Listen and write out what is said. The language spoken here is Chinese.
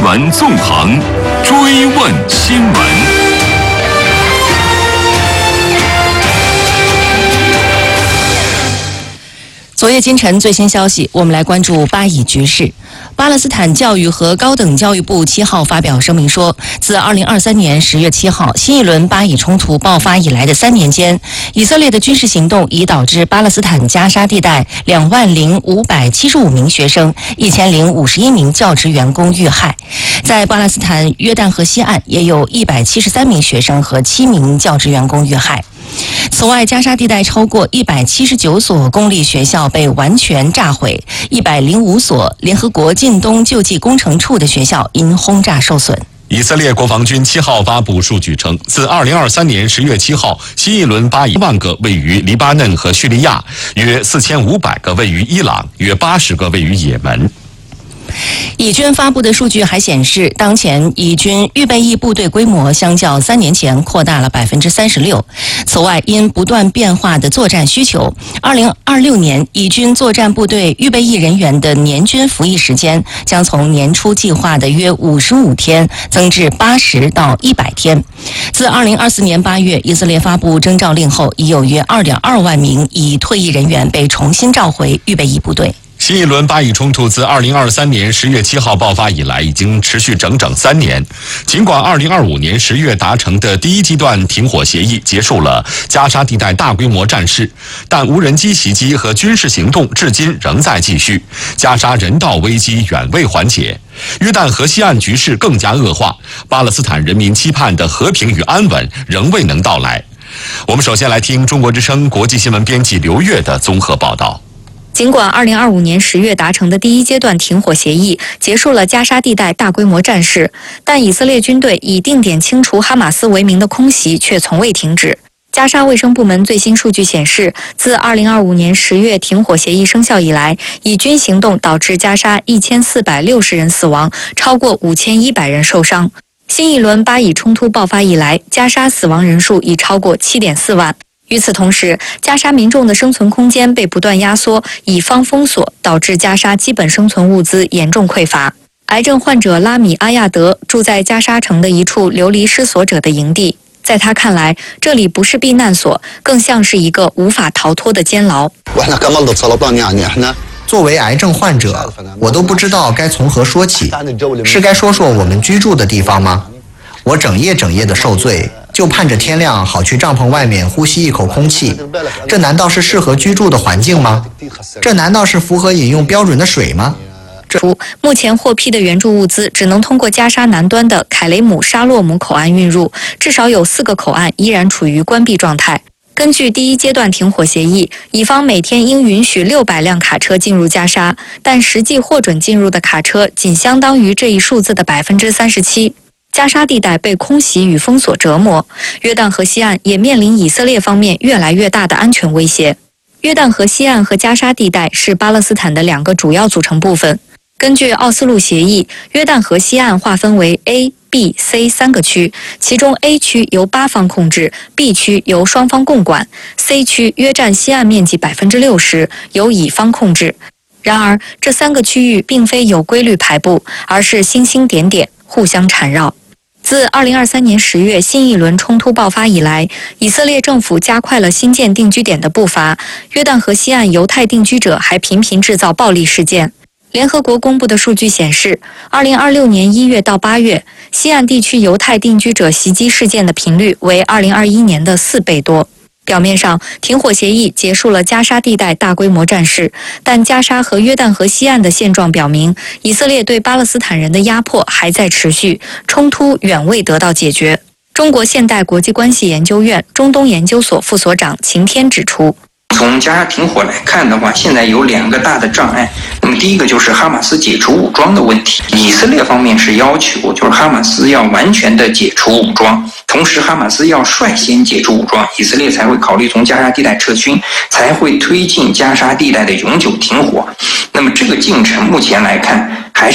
闻纵横，追问新闻。 昨夜今晨最新消息，我们来关注巴以局势。巴勒斯坦教育和高等教育部7号发表声明说，自2023年10月7号新一轮巴以冲突爆发以来的3年间，以色列的军事行动已导致巴勒斯坦加沙地带20575名学生、1051名教职员工遇害。在巴勒斯坦约旦河西岸，也有173名学生和7名教职员工遇害。此外，加沙地带超过179所公立学校被完全炸毁，105所联合国近东救济工程处的学校因轰炸受损。 以色列国防军7号发布数据称，自2023年10月7号新一轮巴以1万个位于黎巴嫩和叙利亚，约4500个位于伊朗，约80个位于也门。 以军发布的数据还显示，当前以军预备役部队规模相较3年前扩大了36%。此外，因不断变化的作战需求，2026年以军作战部队预备役人员的年均服役时间将从年初计划的约55天增至80到100天。自2024年8月以色列发布征召令后，已有约2.2万名已退役人员被重新召回预备役部队。 新一轮巴以冲突自2023年10月7号爆发以来，已经持续整整3年。尽管2025年10月达成的第一阶段停火协议结束了加沙地带大规模战事，但无人机袭击和军事行动至今仍在继续，加沙人道危机远未缓解。约旦河西岸局势更加恶化，巴勒斯坦人民期盼的和平与安稳仍未能到来。我们首先来听中国之声国际新闻编辑刘越的综合报道。 尽管2025年10月达成的第一阶段停火协议结束了加沙地带大规模战事，但以色列军队以定点清除哈马斯为名的空袭却从未停止。加沙卫生部门最新数据显示，自2025年10月停火协议生效以来，以军行动导致加沙1460人死亡，超过5100人受伤。新一轮巴以冲突爆发以来，加沙死亡人数已超过7.4万。与此同时，加沙民众的生存空间被不断压缩，以方封锁，导致加沙基本生存物资严重匮乏。癌症患者拉米阿亚德住在加沙城的一处流离失所者的营地，在他看来，这里不是避难所，更像是一个无法逃脱的监牢。 作为癌症患者，我都不知道该从何说起，是该说说我们居住的地方吗？我整夜的受罪，就盼着天亮好去帐篷外面呼吸一口空气。这难道是适合居住的环境吗？这难道是符合饮用标准的水吗？ 目前获批的援助物资只能通过加沙南端的凯雷姆沙洛姆口岸运入，至少有4个口岸依然处于关闭状态。根据第一阶段停火协议，以方每天应允许600辆卡车进入加沙，但实际获准进入的卡车仅相当于这一数字的37%。加沙地带被空袭与封锁折磨，约旦河西岸也面临以色列方面越来越大的安全威胁。约旦河西岸和加沙地带是巴勒斯坦的2个主要组成部分。根据奥斯陆协议，约旦河西岸划分为 A、B、C 3个区，其中 A 区由8方控制， B 区由双方共管， C 区约占西岸面积60%，由以方控制。然而，这3个区域并非有规律排布，而是星星点点，互相缠绕。自2023年10月新一轮冲突爆发以来，以色列政府加快了新建定居点的步伐。约旦河西岸犹太定居者还频频制造暴力事件。联合国公布的数据显示，2026年1月到8月，西岸地区犹太定居者袭击事件的频率为2021年的4倍多。表面上，停火协议结束了加沙地带大规模战事，但加沙和约旦河西岸的现状表明，以色列对巴勒斯坦人的压迫还在持续，冲突远未得到解决。中国现代国际关系研究院中东研究所副所长秦天指出， 从加沙停火来看的话，现在有2个大的障碍。那么第一个就是哈马斯解除武装的问题，以色列方面是要求就是哈马斯要完全的解除武装，同时哈马斯要率先解除武装，以色列才会考虑从加沙地带撤军，才会推进加沙地带的永久停火。那么这个进程目前来看还是